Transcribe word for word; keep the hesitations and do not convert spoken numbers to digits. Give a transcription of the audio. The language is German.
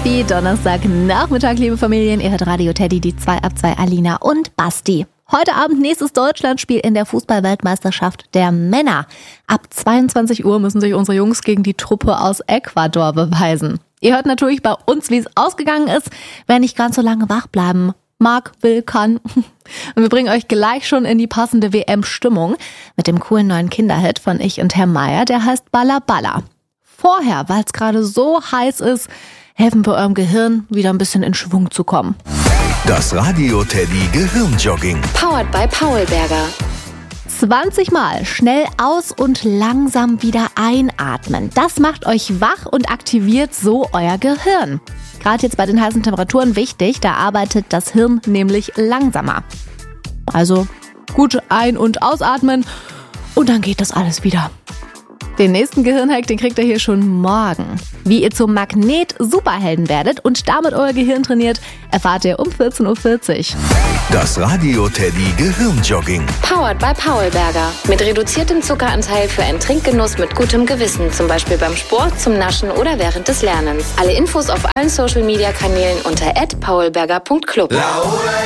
Happy Donnerstagnachmittag, liebe Familien. Ihr hört Radio Teddy, die zwei ab zwei, Alina und Basti. Heute Abend nächstes Deutschlandspiel in der Fußball-Weltmeisterschaft der Männer. Ab zweiundzwanzig Uhr müssen sich unsere Jungs gegen die Truppe aus Ecuador beweisen. Ihr hört natürlich bei uns, wie es ausgegangen ist. Wer nicht ganz so lange wach bleiben mag, will, kann. Und wir bringen euch gleich schon in die passende W M-Stimmung mit dem coolen neuen Kinderhit von Ich und Herr Meier, der heißt Balla Balla. Vorher, weil es gerade so heiß ist, helfen wir eurem Gehirn, wieder ein bisschen in Schwung zu kommen. Das Radio Teddy Gehirnjogging. Powered by Paulberger. zwanzig Mal schnell aus und langsam wieder einatmen. Das macht euch wach und aktiviert so euer Gehirn. Gerade jetzt bei den heißen Temperaturen wichtig, da arbeitet das Hirn nämlich langsamer. Also gut ein- und ausatmen und dann geht das alles wieder. Den nächsten Gehirnhack, den kriegt ihr hier schon morgen. Wie ihr zum Magnet-Superhelden werdet und damit euer Gehirn trainiert, erfahrt ihr um vierzehn Uhr vierzig. Das Radio Teddy Gehirnjogging. Powered by Paulberger. Mit reduziertem Zuckeranteil für einen Trinkgenuss mit gutem Gewissen. Zum Beispiel beim Sport, zum Naschen oder während des Lernens. Alle Infos auf allen Social-Media-Kanälen unter at paulberger punkt club.